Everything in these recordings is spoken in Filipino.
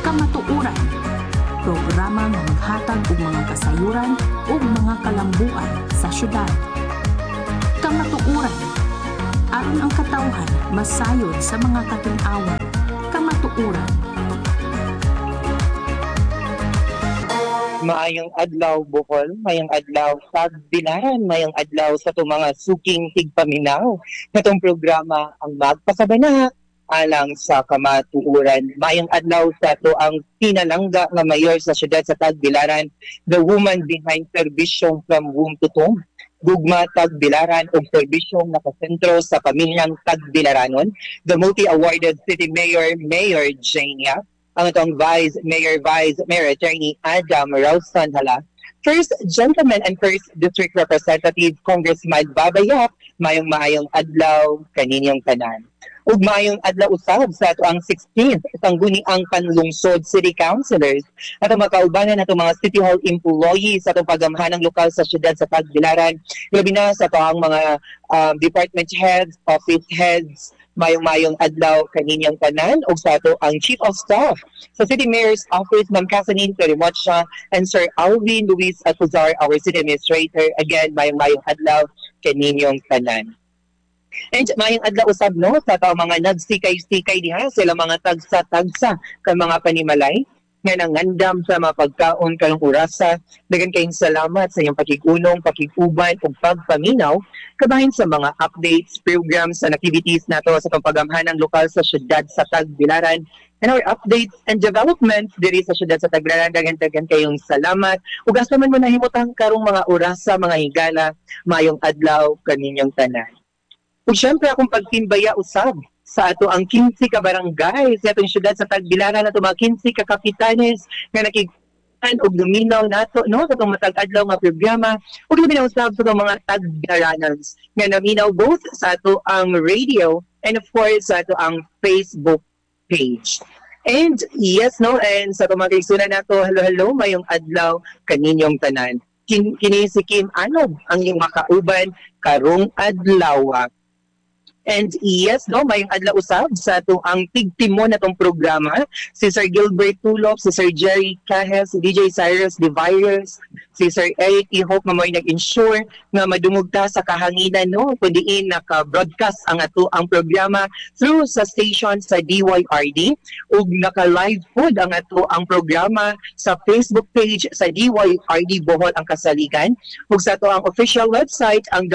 Kamatuuran, programa nga maghatag og mga kasayuran ug mga kalambuan sa syudad. Kamatuuran, aron ang katawhan masayod sa mga katin-awan. Kamatuuran. Maayong adlaw Bohol, mayong adlaw Tagbilaran, mayong adlaw sa itong mga suking tigpaminaw. Itong programa ang magpasabana alang sa kamatuuran. Mayong adlaw sa ito ang pinalangga nga mayor sa siyudad sa Tagbilaran, the woman behind serbisyong from womb to tomb. Gugma Tagbilaran o serbisyong nakasentro sa pamilyang Tagbilaranon, the multi-awarded city mayor, Mayor Jane Yap, ang itong Vice Mayor Attorney Adam Ralston Hala, First Gentleman and First District Representative Congressman Baba Yap, maayong adlaw kaninyong tanan. Ug maayong adlaw usab sa ato ang 16th sangguniang panlungsod city councilors at ang makaubanan nato mga city hall employees sa atong pagamhanang lokal sa siyudad sa Tagbilaran, labi na sa ato ang mga department heads, office heads. Mayong adlaw kaninyang tanan o sa ato ang Chief of Staff sa City Mayor's Office, Ma'am Casanine Terimocha, and Sir Alvin Luis Atuzar, our City Administrator. Again, mayong adlaw kaninyong tanan. And mayong adlaw usab no sa ato mga nagsikay-sikay diha sila mga tagsa-tagsa kan mga panimalay nga nangandam sa mga pagkaon karong orasa. Daghang kayong salamat sa inyong pakigunong, pakikuban ug pagpaminaw kabahin sa mga updates, programs and activities nato sa pagamhanang lokal sa siyudad sa Tagbilaran. And our updates and developments diri sa siyudad sa Tagbilaran, daghang kayong salamat. Ug asa man mo nahimutang karong mga orasa, mga higala, mayong adlaw kaninyong tanan. Ug syempre akong pagtimbaya usab sa ato ang 15 ka barangay sa atong siyudad sa Tagbilaran, ato mga 15 ka kapitanes nga nakikita og luminaw nato no sa atong matag adlaw nga programa ug labi na usab sa atong mga Tagbilaranans nga naminaw both sa ato ang radio and of course sa ato ang Facebook page. And yes no, and sa atong mga kaigsunan nato, hello mayong adlaw kaninyong tanan. Kini si Kim Anog ang iyong makauban karong adlaw. And yes, no, mayong adlaw usab sa ato ang tigtimon natong programa, si Sir Gilbert Tulop, si Sir Jerry Cahes, si DJ Cyrus The Virus, si Sir Eric I-Hope nga may nag-ensure nga madungog ta sa kahanginan no, kundiin naka-broadcast ang ato ang programa through sa station sa DYRD ug naka-live pod ang ato ang programa sa Facebook page sa DYRD Bohol ang Kasaligan ug sa ato ang official website ang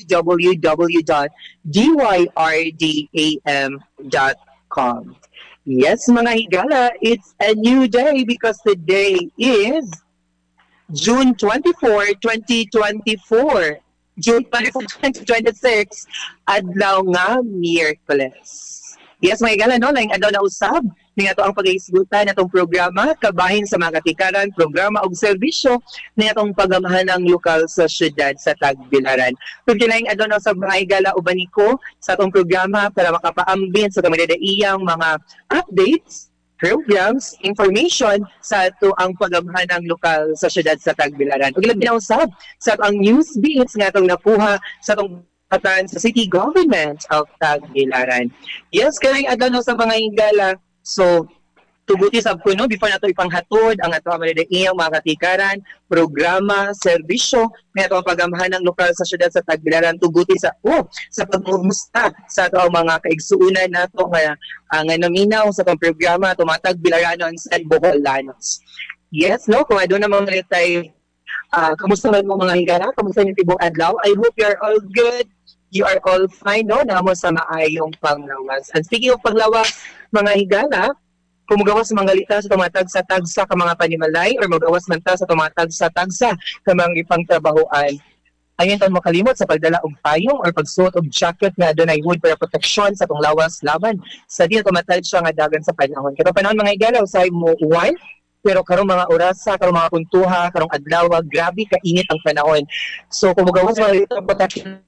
www.dyrdam.com. Yes, mga higala, it's a new day because today is June 24, 2024. June 24, 2026, adlaw nga Miyerkules. Yes, mga higala, no? Laing adlaw na usab. Ning ato ang pag-iisgutan natong programa kabahin sa mga katikaran, programa ug serbisyo ni atong pagamahanang lokal sa siyudad sa Tagbilaran. Kung kinaing adlaw na sa mga higala uban niko sa atong programa para makapaambin sa kamidadaiyang mga updates, programs, information sa ato ang pagamahanang lokal sa siyudad sa Tagbilaran. Ug labi na usab sa atong news beats nga atong nakuha sa atong sa City Government of Tagbilaran. Yes, kinaing adlaw na sa mga higala. So, tuguti sab ko no before nato ipanghatod ang ato iyang mga katikaran, programa, serbisyo nga ato ang pagamahanang lokal sa siyudad sa Tagbilaran, tuguti sa sa pagmumusta sa ato mga kaigsuonan nato nga naminaw sa atong programa ato mga Tagbilaranos and Boholanos. Yes, no, kung aduna naman tay kamusta man mo mga higala, kamusta yung tibong adlaw? I hope you are all good. You are all fine, no? Namo sa maayong panglawas. And speaking of panglawas, mga higala, kung magawas mangalita sa tumatag sa tagsa ka mga panimalay or magawas man ta sa tumatag sa tagsa ka mga ipangtrabahoan, ayun taon makalimot sa pagdala og payong or pagsuot og jacket nga adunay hood para proteksyon sa tong lawas laban sa di na tumatag siya nga dagan sa panahon. Kaya panahon mga higala, usay mo uwan, pero karong mga orasa, karong mga puntuha, karong adlaw, grabe kainit ang panahon. So kung magawas mangalita protection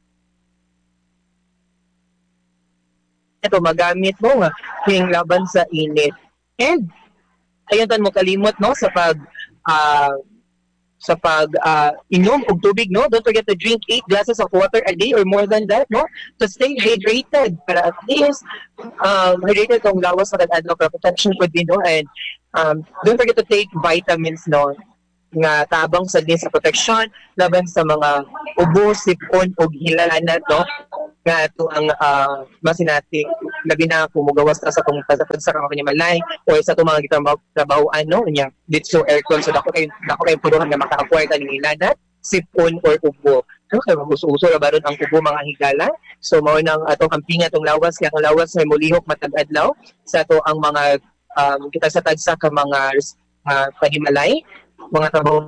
ito magamit mo nga hing laban sa init. And ayun tan mo kalimot no sa pag sa pag inom og tubig, no? Don't forget to drink 8 glasses of water a day or more than that, no? To stay hydrated para at least hydrated tong lawas sa adlaw para protection could be, no? And don't forget to take vitamins, no? Nga tabang sa din sa protection laban sa mga ubo, sipon o hilalanat, no? Nga ito ang masinati labi na kumugawas na sa itong sa kanya malay o sa itong mga gitrabahoan, no? Nya dito aircon so dako kay puruhan nga maka-acquire ta ning hilalanat, sipon or ubo. Ano kay maguso-uso ra baron ang ubo mga higala. So mao nang atong kampingan tong lawas kaya ang lawas may mulihok matag adlaw sa ato ang mga kita sa tagsa ka mga pahimalay mga trabaho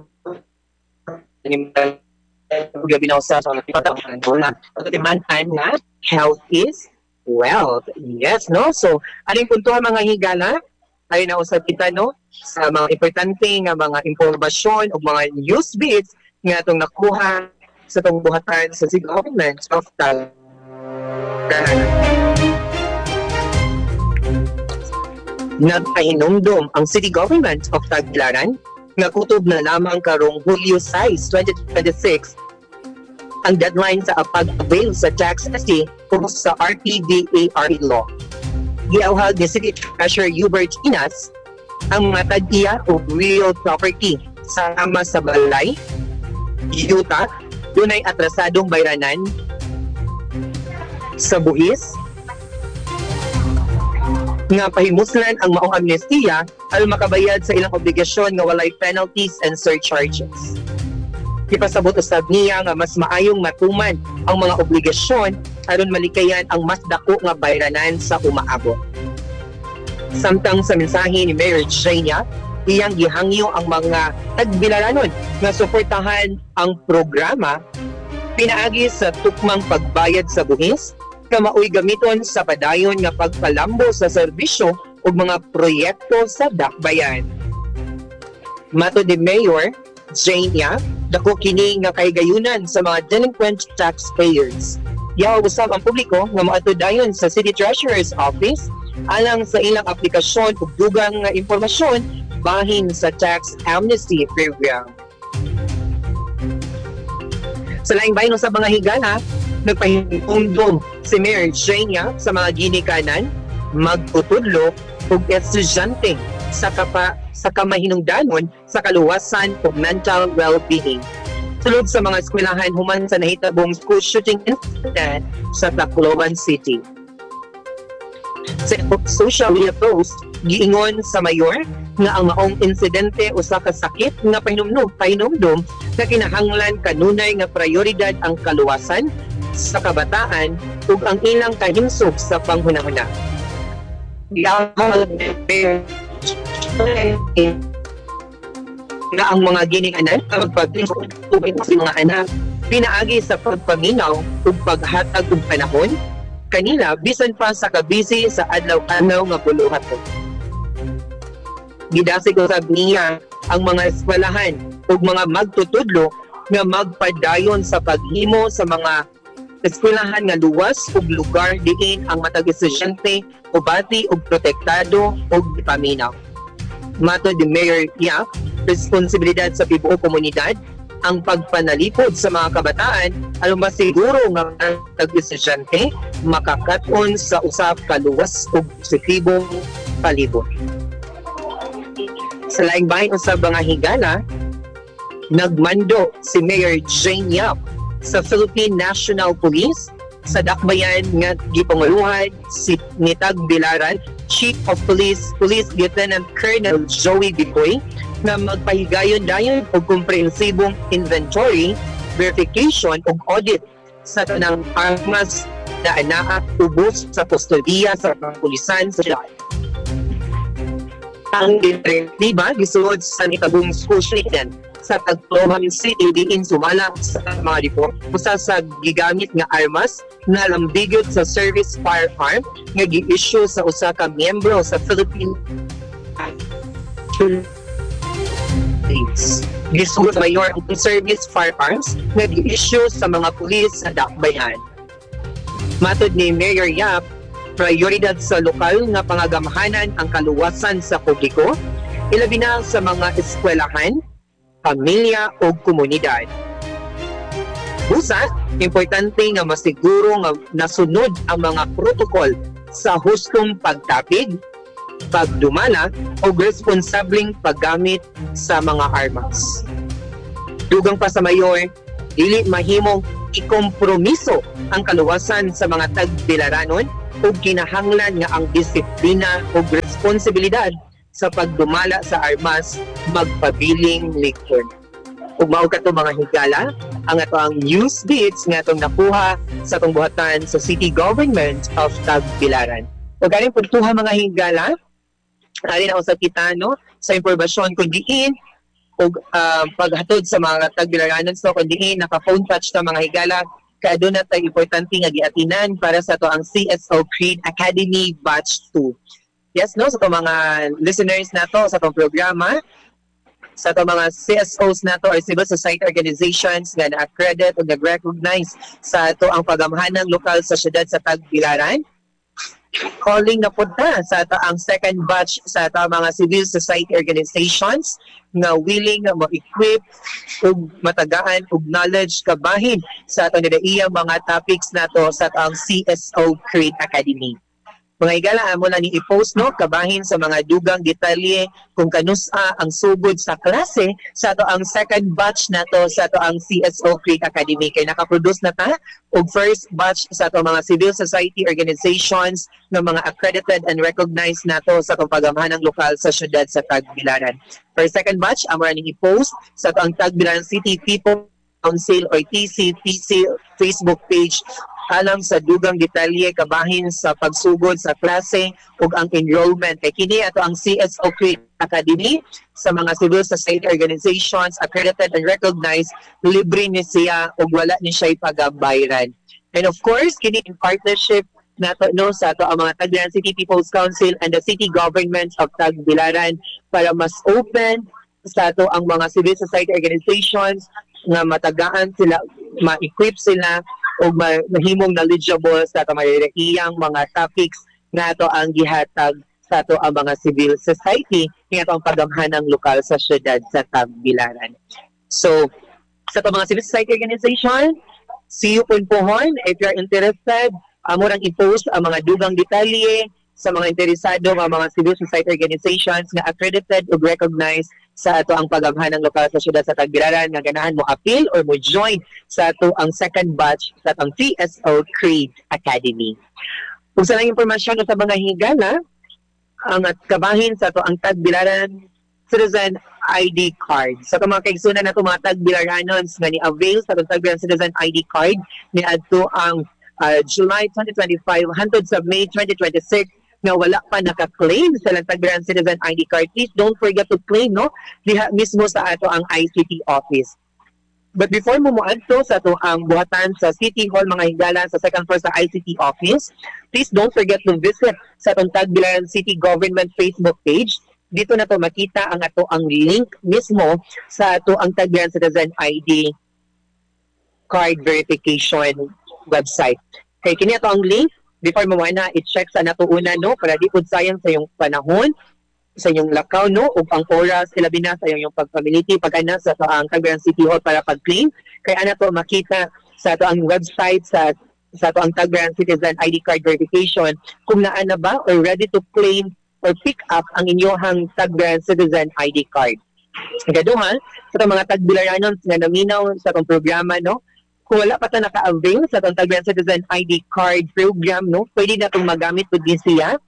gabi na usa sa patang na timan-time na health is wealth. Yes, no? So, aling puntuhan mga higala, ay nausap kita, no? Sa mga importante nga mga impormasyon o mga news bits nga itong nakuha sa itong buhatan sa City Government of Tagbilaran. Nagpahinumdum ang City Government of Tagbilaran nga kutob na lamang karong Hulyo 6, 2026 ang deadline sa pag-avail sa tax ST o sa RTDAR law. Giawhag ni City Treasurer Hubert Inas ang mga tag-iya o real property sama sa balay, yuta, dunay atrasadong bayranan sa buhis, nga pahimuslan ang maong amnestiya aron makabayad sa ilang obligasyon nga walay penalties and surcharges. Ipasabot usab niya nga mas maayong matuman ang mga obligasyon aron malikayan ang mas dako nga bayranan sa umaabot. Samtang sa mensahe ni Mayor Jania, iyang gihangyo ang mga tagbilaranon nga suportahan ang programa pinaagi sa tukmang pagbayad sa buhis nga maoy gamiton sa padayon nga pagpalambo sa serbisyo ug mga proyekto sa dakbayan. Mato ni Mayor Jania, dako kini nga kahigayunan sa mga delinquent taxpayers. Yaw usab ang publiko nga moadto dayon sa City Treasurer's Office alang sa ilang aplikasyon ug dugang nga impormasyon bahin sa tax amnesty program. Sa laing bahin sa mga higala, nagpahingundom si Mayor Jania sa mga ginikanan, magtutudlo ug estudyante sa kamahinungdanon sa kaluwasan ug mental well-being. Sulod sa mga eskwelahan human sa nahitabong school shooting incident sa Tacloban City. Sa social media post, giingon sa mayor nga ang maong insidente usa ka sakit nga pahinumdom nga kinahanglan kanunay nga prioridad ang kaluwasan sa kabataan ug ang ilang kahimsog sa panghunahuna. Na ang mga ginikanan magpagpapit sa mga anak pinaagi sa pagpaminaw ug paghatag og panahon kanila bisan pa sa kabisi sa adlaw-adlaw nga buluhaton. Gidasig usab niya ang mga eskwelahan ug mga magtutudlo nga magpadayon sa paghimo sa mga eskwelahan nga luwas ug lugar diin ang matag estudyante ubati ug protektado ug paminaw. Mato ni Mayor Yap, responsibilidad sa tibuok komunidad ang pagpanalipod sa mga kabataan aron masiguro nga matag estudyante makakaton sa usab ka luwas ug positibong palibot. Sa laing bahin usab mga higala, nagmando si Mayor Jane Yap sa Philippine National Police sa dakbayan nga gipanguluhan si Tagbilaran Chief of Police Lieutenant Colonel Joey Bicoy na magpahigayon-dayon og komprehensibong inventory, verification ug audit sa tanang armas na anaa ubos sa kustodiya sa kapulisan sa siyudad. Ang direktiba gisulod sa nitabong school shooting sa Tacloban City diin sumala sa mga report usa sa gigamit nga armas na lambigot sa service firearm nga gi-issue sa usa ka miyembro sa Philippine Police. Gisulod sa mayor ang service firearms nga gi-issue sa mga pulis sa dakbayan. Matod ni Mayor Yap, prioridad sa lokal nga pangagamhanan ang kaluwasan sa publiko, ilabi na sa mga eskwelahan, pamilya o komunidad. Busa, importante nga masiguro nga nasunod ang mga protokol sa hustong pagtapig, pagdumala o responsableng paggamit sa mga armas. Dugang pa sa mayor, dili mahimong ikompromiso ang kaluwasan sa mga tagbilaranon o kinahanglan nga ang disiplina o responsibilidad sa pagdumala sa armas magpabiling likod. Ug mao kato mga higala ang ato ang news beats nga atong nakuha sa atong buhatan sa City Government of Tagbilaran. Ug galing pagtuha mga higala, ali na usab kita no sa impormasyon kun diin ug paghatod sa mga Tagbilaranon so kun diin naka-phone touch ta mga higala kay aduna tay importante nga giatinan para sa ato ang CSO Creed Academy Batch 2. Yes no sa so, mga listeners nato sa atong programa, sa ito mga CSOs na to or civil society organizations nga na-accredit o nag-recognize sa ito ang pagamhanang lokal sa syudad sa Tagbilaran. Calling na punta sa ito ang second batch sa ito mga civil society organizations nga willing na ma-equip o matagaan o knowledge kabahin sa ito nila mga topics na to sa ito ang CSO Creed Academy. Mga higala, amo na ni i-post no, kabahin sa mga dugang detalye kung kanusa ang sugod sa klase sa ato ang second batch na to sa ato ang CSO Creek Academy. Kaya nakaproduce na ta o first batch sa ato mga civil society organizations ng mga accredited and recognized na to sa atong pagamhanang lokal sa syudad sa Tagbilaran. For second batch, amo na ni i-post sa ato ang Tagbilaran City People Council or TCPC Facebook page alang sa dugang detalye kabahin sa pagsugod sa klase ug ang enrollment kay kini ato ang CSO Creek Academy sa mga civil society organizations accredited and recognized, libre ni siya ug wala ni siya pagabayran. And of course kini in partnership nato no sa ato ang mga Tagbilaran City People's Council and the City Government of Tagbilaran para mas open sa ato ang mga civil society organizations nga matagaan sila, ma-equip sila o mahimong knowledgeable sa ato iyang mga topics na ito ang gihatag sa ato ang mga civil society nga ito ang pagamhanang lokal sa syudad sa Tagbilaran. So, sa ito mga civil society organization, see you punpuhon if you're interested. Amurang i-post ang mga dugang detalye sa mga interesado mga civil society organizations na accredited o recognized sa ato ang pagamhanang lokal sa syudad sa Tagbilaran nga ganahan mo appeal or mo join sa ato ang second batch sa atong CSO Creed Academy. Kung sa lang impormasyon sa mga higala, ang kabahin sa ato ang Tagbilaran Citizen ID card. Sa mga kaigsunan na ito mga Tagbilaranons nga ni-avail sa atong Tagbilaran Citizen ID card ni adto ang July 2025 hangtod sa May 2026 na wala pa naka-claim sa Tagbilaran Citizen ID card. Please don't forget to claim no diha mismo sa ato ang ICT office. But before mo moadto sa ato ang buhatan sa City Hall mga higala sa second floor sa ICT office, please don't forget to visit sa atong Tagbilaran City Government Facebook page. Dito na to makita ang ato ang link mismo sa ato ang Tagbilaran Citizen ID card verification website. Kay kini ato ang link. Before mo na i-check sa nato una no para di pud sayang sa iyong panahon, sa iyong lakaw no ug ang oras ilabi na sa iyong pagfamility pag-ana sa ang Tagbilaran City Hall para pag-claim. Kay ana to makita sa ato ang website sa ato ang Tagbilaran Citizen ID card verification kung naa na ba or ready to claim or pick up ang inyong Tagbilaran Citizen ID card. Gaduha sa mga Tagbilaranon nga naminaw sa atong programa no. Kung wala pa ito naka-avail sa itong Tagbilaran Citizen ID card program, no, pwede na itong magamit po din siya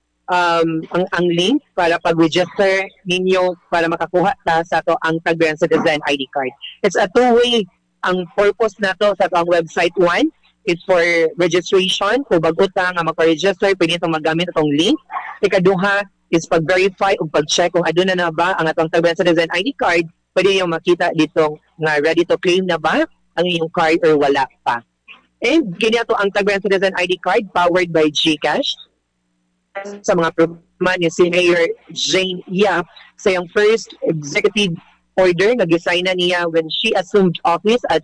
ang link para pag-register ninyo para makakuha ta sa ito ang Tagbilaran Citizen ID card. It's a two-way ang purpose na to sa ito ang website. One, it's for registration. Kung bago ta nga maka-register, pwede itong magamit itong link. Ikaduha is pag-verify o pag-check kung aduna na ba ang itong Tagbilaran Citizen ID card, pwede yung makita dito nga ready to claim na ba ang iyong card or wala pa. And ganito ang Tagbilaran Citizen ID card powered by GCash. Sa mga programa ni Senior Jane Yap sa iyong first executive order na gisign na niya when she assumed office at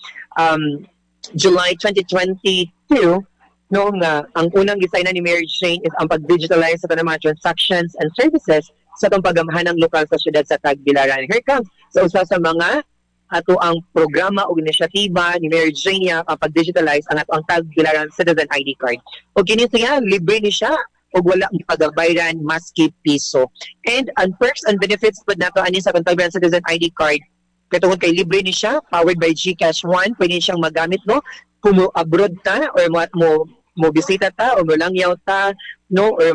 July 2022 no nga ang unang gisign na ni Mayor Jane is ang pag-digitalize sa mga transactions and services sa itong pagamhanang lokal sa syudad sa Tagbilaran. Here comes sa usa sa mga ato ang programa o inisyatiba ni Mayor Jania ang pag-digitalize ang ato ang Tagbilaran Citizen ID card. O kini siya, libre ni siya o wala ang pagabayran maski piso. And ang perks and benefits pod nato ani sa Tagbilaran Citizen ID card katungod kay libre ni siya, powered by GCash One, pwede siyang magamit no kung mo abroad ta or mo bisita ta o mo langyaw ta no or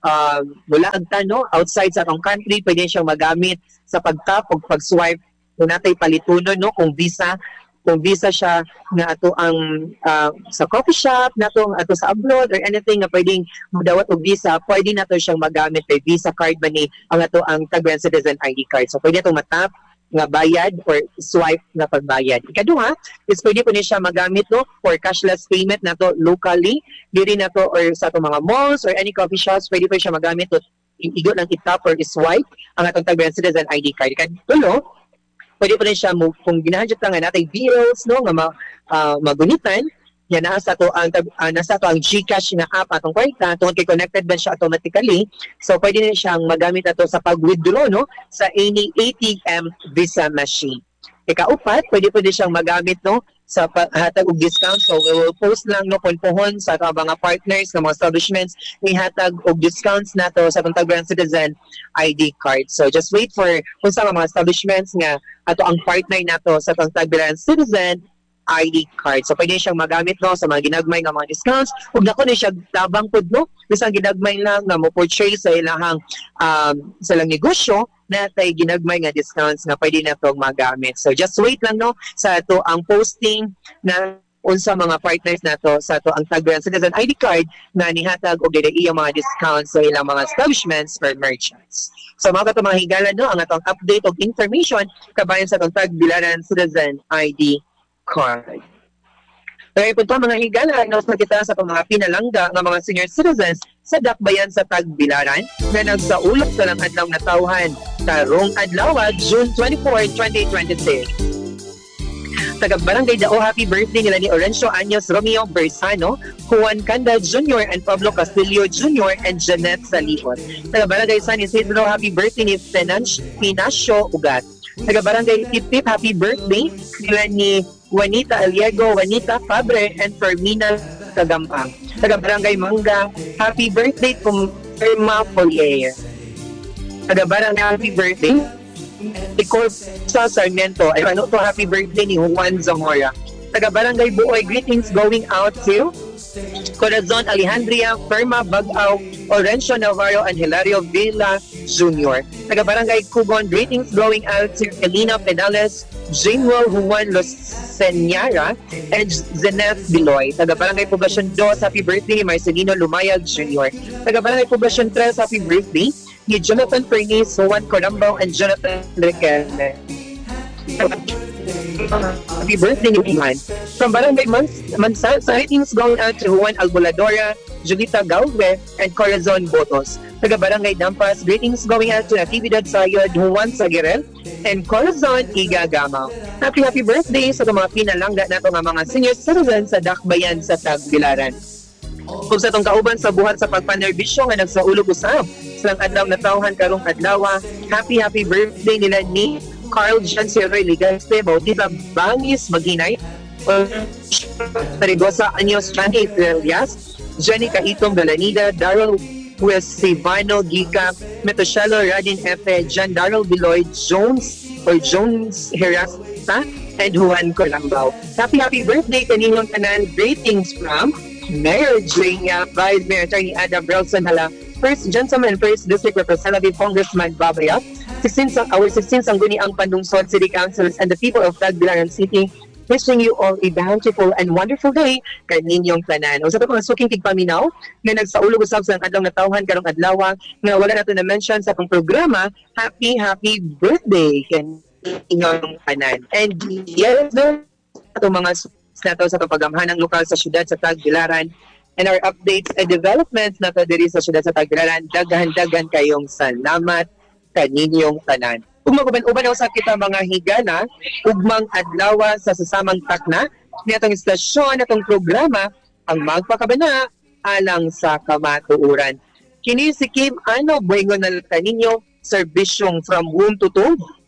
mulaag ta no outside sa atong country, pwede siyang magamit sa pagtap o pag-swipe kung natay palitunon no kung visa siya nga ato ang sa coffee shop nato ato sa abroad or anything nga pwedeng madawat og visa, pwede nato siyang magamit kay Visa card man ni ang ato ang Tagbilaran Citizen ID card. So pwede itong matap nga bayad or swipe na pagbayad. Ikaduha is pwede po niya siya magamit no for cashless payment nato locally diri nato or sa atong mga malls or any coffee shops, pwede po siya magamit to igo lang itap or swipe ang atong Tagbilaran Citizen ID card. Ikadulo, pwede po rin siya kung ginahadjot lang nga natin bills no nga magunitan yan nasa to ang GCash na app atong kwarta tungod kay connected ba siya automatically, so pwede rin siyang magamit ato sa pag-withdraw no sa any ATM Visa machine. Ikaupat, pwede po din siyang magamit no sa hatag og discount. So we will post lang no kung pohon sa mga partners ng mga establishments ni hatag og discounts nato sa Tagbilaran Citizen ID card. So just wait for kung sa mga establishments nga ato ang partner nato sa Tagbilaran Citizen ID card. So pwede siyang magamit no sa mga ginagmay nga mga discounts. Ug nako ni siya tabang pud no bisan ginagmay lang nga mo purchase sa ilahang sa lang negosyo na tay ginagmay nga discounts nga pwede na tong magamit. So just wait lang no sa ato ang posting na unsa mga partners nato sa ato ang Tagbilaran Citizen ID card na nihatag og dili iyang mga discounts sa ilang mga establishments for merchants. So mga kato mga higala no ang atong update og information kabayan sa atong Tagbilaran Citizen ID card. Kaya po mga higala, sa kita sa mga pinalangga ng mga senior citizens sa dakbayan sa Tagbilaran na nagsaulog sa lang adlaw na tawhan karong adlaw June 24, 2026. Taga-Barangay Dao, happy birthday nila ni Orencio Anyos Romeo Bersano, Juan Canda Jr. and Pablo Castillo Jr. and Jeanette Saliot. Taga-Barangay San Isidro, happy birthday ni Pinacio Ugat. Taga-Barangay Tip-Tip, happy birthday nila ni Juanita Aliego, Juanita Fabre, and Fermina Kagampang. Taga-Barangay Mangga, happy birthday kung Irma Polier. Taga-Barangay, happy birthday Nicole sa Sarmiento. Ay ano to, happy birthday ni Juan Zamora. Taga-Barangay Buoy, greetings going out to Corazon Alejandria, Ferma Bagaw, Orencio Navarro, and Hilario Villa Jr. Taga-Barangay Cugon, greetings going out to Elena Penales, Januel Juan Losenyara, and Zeneth Biloy. Taga-Barangay Poblacion 2, happy birthday ni Marcelino Lumayag Jr. Taga-Barangay Poblacion 3, happy birthday ni Jonathan Pernis, Juan Corambao, and Jonathan Riquelme. Happy birthday ni Iman. From Barangay Mansa, greetings going out to Juan Alboladora, Julita Galve, and Corazon Botos. Taga-Barangay Dampas, greetings going out to Natividad Sayod, Juan Sagirel, and Corazon Igagamaw. Happy birthday sa mga pinalangga nato nga mga senior citizens sa dakbayan sa Tagbilaran. Kung sa itong kauban sa buhat sa pagpanerbisyo nga nagsaulog usab silang adlaw na tawhan karong adlaw, happy birthday nila ni Carl John Sierra Ligaste, Bautista Bangis Maginay, Perigosa Anyos Johnny Elias, Jenny Kaitong Galanida, Darrell Huesivano Giga, Metoshelo Radin Efe, John Darrell Biloy, Jones Herasta, and Juan Colambao. Happy birthday kaninyong tanan. Greetings from Mayor Jania, Vice Mayor Attorney Adam Relson Hala, First Gentleman, First District Representative Congressman Babaya, our 16 Sangguniang Pandungsod City Councilors, and the people of Tagbilaran City, wishing you all a bountiful and wonderful day kaninyong tanan. O sa mga suking tigpaminaw na nagsaulog usab sa adlaw na tawhan karong adlaw nga wala nato na mention sa akong programa, happy birthday kaninyong tanan. And yes, ato mga nato sa pagamhanang lokal sa syudad sa Tagbilaran, and our updates and developments nato diri sa syudad sa Tagbilaran. Daghan kayong salamat kaninyong tanan. Kung maguban-uban sa kita mga higala, ugmang adlaw sa sasamang takna ni atong istasyon, atong programa ang magpakabana alang sa kamatuoran. Kini si Kim Ano Buengon na kaninyo, serbisyong from womb to tomb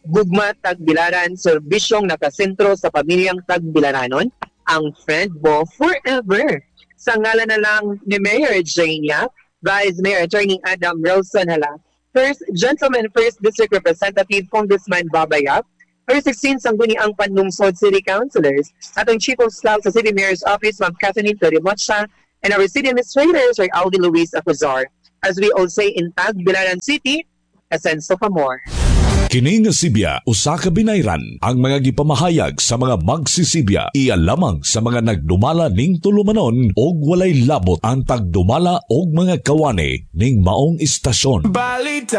Gugma Tagbilaran, serbisyong nakasentro sa pamilyang Tagbilaranon, ang friend mo forever. Sa ngalan na lang ni Mayor Jane Yap, Vice Mayor Attorney Adam Relson Hala, First Gentleman First District Representative Congressman Baba Yap, First 16 Sangguniang Panlungsod City Councilors, at ang Chief of Staff sa City Mayor's Office, Ma'am Catherine Toribotcha, and our City Administrators, Sir Aldi Luis Acuzar. As we all say in Tagbilaran City, a sense of amor. Kini nga Sibya usa ka binayran ang mga gipamahayag sa mga magsisibya iya lamang sa mga nagdumala ning tulumanon og walay labot ang tagdumala og mga kawani ning maong istasyon. Balita